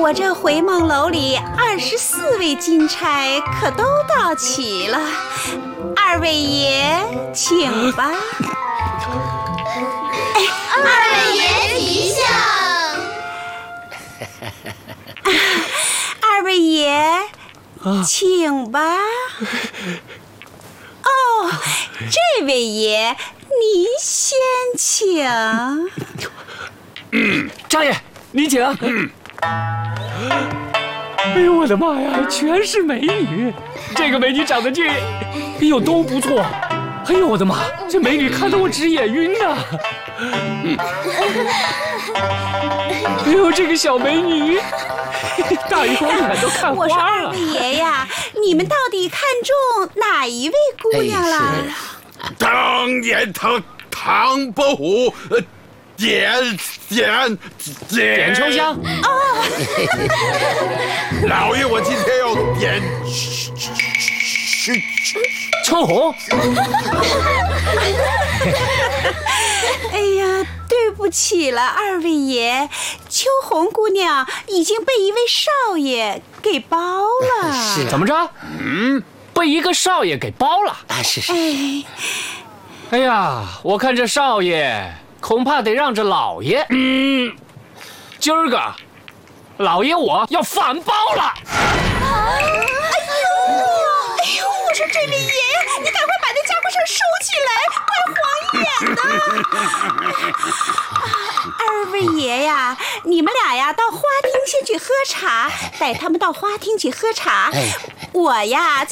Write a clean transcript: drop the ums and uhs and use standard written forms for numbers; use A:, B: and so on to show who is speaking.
A: 我这回梦楼里24位金钗可都到齐了，二位爷请吧。
B: 二位爷吉祥。
A: 二位爷请吧。哦，这位爷您先请。
C: 张爷你请。哎呦我的妈呀，全是美女，这个美女长得这，哎呦都不错。哎呦我的妈，这美女看得我直眼晕呐。哎呦这个小美女，大一会儿眼都看花了。
A: 我说二位爷呀，你们到底看中哪一位姑娘了？
D: 当年唐伯虎点
C: 秋香。
D: 老爷，我今天要点
C: 秋红。
A: 哎呀，对不起了，二位爷，秋红姑娘已经被一位少爷给包了。
E: 是
C: 怎么着？被一个少爷给包了
E: 啊？是。
C: 哎呀，我看这少爷恐怕得让这老爷，今儿个老爷我要反包了。
A: 哎呦，我说这位爷呀，你赶快把那家伙事收起来，怪晃眼的。二位爷呀，你们俩呀到花厅先去喝茶，带他们到花厅去喝茶。我呀